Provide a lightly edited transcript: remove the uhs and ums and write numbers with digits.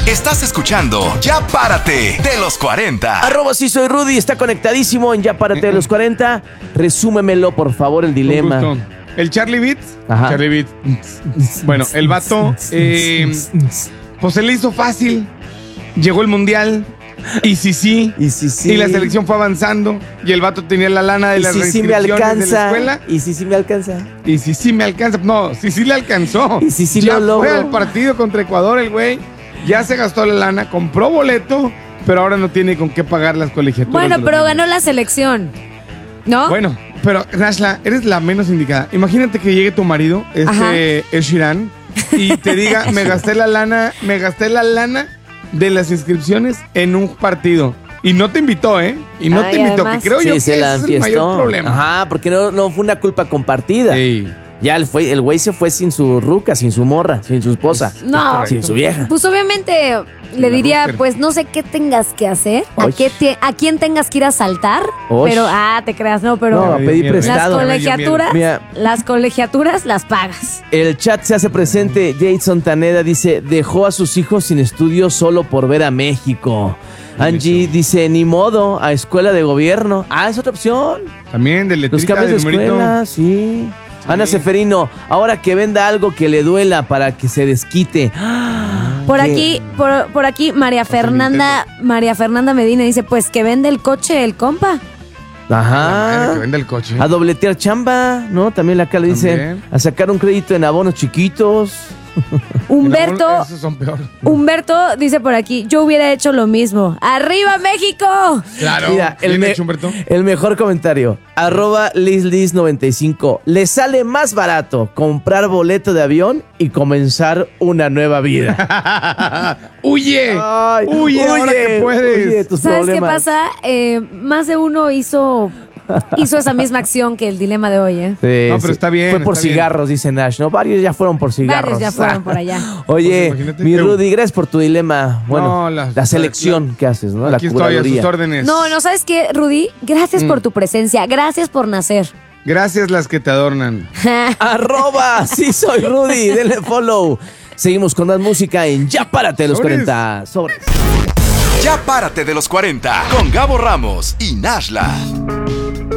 Estás escuchando Ya Párate de los 40. @sí soy Rudy, está conectadísimo en Ya Párate de los 40. Resúmemelo, por favor, el dilema. Con gusto. El Charlie Beats. Ajá. Charlie Beats. Bueno, el vato, pues se le hizo fácil. Llegó el mundial. Y sí. Y la selección fue avanzando. Y el vato tenía la lana de las reinscripciones de la escuela. Y sí me alcanza. Y sí me alcanza. No, sí le alcanzó. Y sí ya lo fue logró. al partido contra Ecuador el güey. Ya se gastó la lana, compró boleto, pero ahora no tiene con qué pagar las colegiaturas. Bueno, pero ganó la selección, ¿no? Bueno, pero Nashla, eres la menos indicada. Imagínate que llegue tu marido, Ed Sheeran, y te diga, me gasté la lana de las inscripciones en un partido. Y no te invitó, ¿eh? Y no te invitó, además. que creo yo que se la ese es el mayor problema. Ajá, porque no fue una culpa compartida. Sí. Ya el güey se fue sin su ruca, sin su morra, sin su esposa. No. Sin su vieja. Pues obviamente le diría, pues no sé qué tengas que hacer, a quién tengas que ir a saltar, Osh. pero, te creas, no, pero No, pedí prestado. las colegiaturas las pagas. El chat se hace presente. Jason Taneda dice, dejó a sus hijos sin estudios solo por ver a México. Angie dice, ni modo, a escuela de gobierno. Es otra opción. También de Los letrita cambios de de numerito. escuela, sí. Ana Seferino, ahora que venda algo que le duela para que se desquite. Por aquí María Fernanda Medina dice, pues que vende el coche el compa. La madre Ajá. que vende el coche. A dobletear chamba, ¿no? También acá le dice, También. a sacar un crédito en abonos chiquitos. Humberto Esos son peor. dice por aquí, yo hubiera hecho lo mismo. ¡Arriba México! Claro. Mira, Bien hecho, Humberto. el mejor comentario. @lislis95. Le sale más barato comprar boleto de avión y comenzar una nueva vida. ¡Huye! Ay, ¡Huye ahora que puedes! huye de tus ¿Sabes problemas. qué pasa? Más de uno hizo esa misma acción que el dilema de hoy, ¿eh? Sí, No, pero está bien, Fue por está bien. cigarros, dice Nash, ¿no? Varios ya fueron por cigarros. Varios ya fueron por allá. Oye, Pues imagínate. mi Rudy, gracias por tu dilema. Bueno, No, la selección que haces, ¿no? Aquí la estoy a curaduría. sus órdenes. No, ¿sabes qué, Rudy? Gracias por tu presencia, gracias por nacer. Gracias las que te adornan. @sí soy Rudy, denle follow. Seguimos con más música en Ya Párate de los Sobres. 40. Sobres. Ya Párate de los 40 con Gabo Ramos y Nashla.